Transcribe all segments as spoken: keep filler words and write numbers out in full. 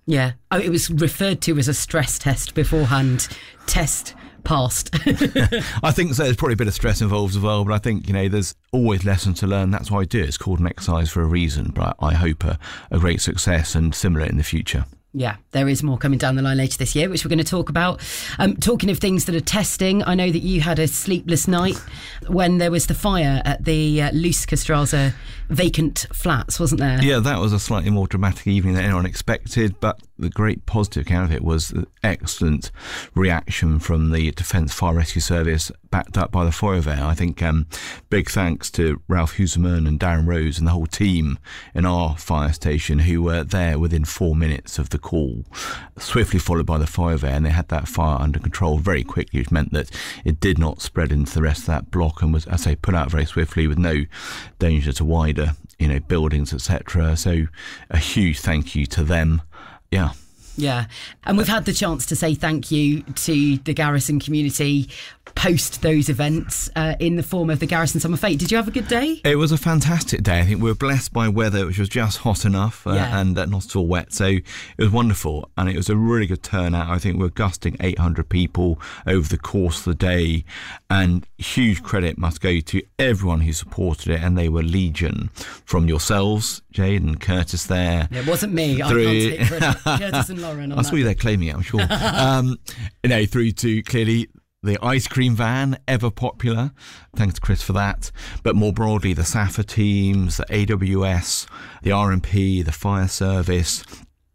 Yeah. Oh, it was referred to as a stress test beforehand. Test passed. I think so. There's probably a bit of stress involved as well, but I think, you know, there's always lessons to learn. That's why I do it. It's called an exercise for a reason, but I hope a, a great success and similar in the future. Yeah, there is more coming down the line later this year, which we're going to talk about. Um, talking of things that are testing, I know that you had a sleepless night when there was the fire at the uh, Leuskastrasse vacant flats, wasn't there? Yeah, that was a slightly more dramatic evening than anyone expected, but the great positive account of it was the excellent reaction from the Defence Fire Rescue Service, backed up by the Feuerwehr. I think um, big thanks to Ralph Huseman and Darren Rose and the whole team in our fire station who were there within four minutes of the call, swiftly followed by the Feuerwehr, and they had that fire under control very quickly, which meant that it did not spread into the rest of that block and was, as I say, put out very swiftly with no danger to wider, you know, buildings, et cetera. So a huge thank you to them. Yeah. Yeah, and we've had the chance to say thank you to the Garrison community post those events uh, in the form of the Garrison Summer Fete. Did you have a good day? It was a fantastic day. I think we were blessed by weather which was just hot enough uh, yeah. and uh, not at all wet, so it was wonderful, and it was a really good turnout. I think we were gusting eight hundred people over the course of the day, and huge credit must go to everyone who supported it, and they were legion, from yourselves, Jade and Curtis there. It wasn't me. Through... I can't take credit. Curtis and Lauren on I that. saw you there claiming it, I'm sure. um, you know, through to clearly the ice cream van, ever popular. Thanks to Chris for that. But more broadly, the S A F A teams, the A W S, the R M P, the fire service,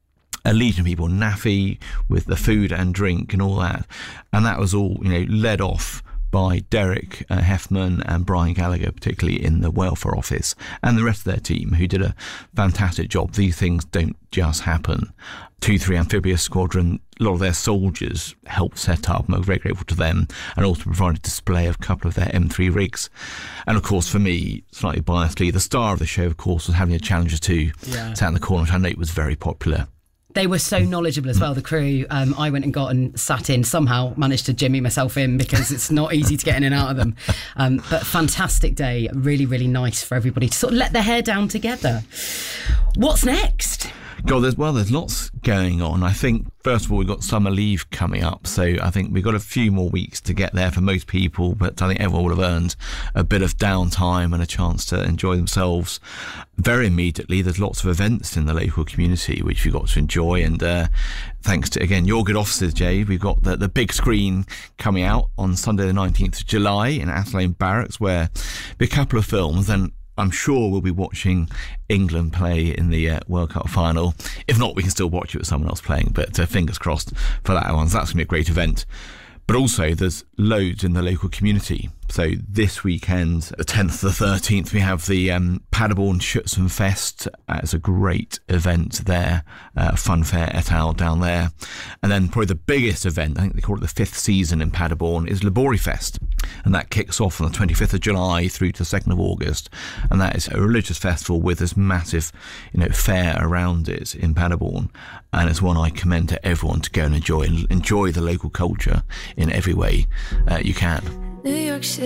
a legion of people, NAFI with the food and drink and all that. And that was all, you know, led off by Derek uh, Heffman and Brian Gallagher, particularly in the welfare office, and the rest of their team, who did a fantastic job. These things don't just happen. two three Amphibious Squadron, a lot of their soldiers helped set up, and I'm very grateful to them, and also provided a display of a couple of their M three rigs. And of course, for me, slightly biasedly, the star of the show, of course, was having a Challenger two yeah. sat in the corner, which I know was very popular. They were so knowledgeable as well, the crew. Um, I went and got and sat in, somehow managed to jimmy myself in because it's not easy to get in and out of them. Um, but fantastic day, really, really nice for everybody to sort of let their hair down together. What's next? God, there's, well, there's lots going on. I think, first of all, we've got summer leave coming up, so I think we've got a few more weeks to get there for most people, but I think everyone will have earned a bit of downtime and a chance to enjoy themselves. Very immediately, there's lots of events in the local community which we've got to enjoy, and uh, thanks to, again, your good offices, Jade, we've got the, the big screen coming out on Sunday the nineteenth of July in Athlone Barracks, where there'll be a couple of films, and I'm sure we'll be watching England play in the uh, World Cup final. If not, we can still watch it with someone else playing, but uh, fingers crossed for that one. So that's going to be a great event. But also, there's loads in the local community. So this weekend, the tenth to the thirteenth, we have the um, Paderborn Schützenfest. Uh, it's a great event there, uh, Funfair et al. Down there. And then probably the biggest event, I think they call it the fifth season in Paderborn, is Laborifest. And that kicks off on the twenty-fifth of July through to the second of August. And that is a religious festival with this massive, you know, fair around it in Paderborn. And it's one I commend to everyone to go and enjoy, and enjoy the local culture in every way uh, you can. New York City.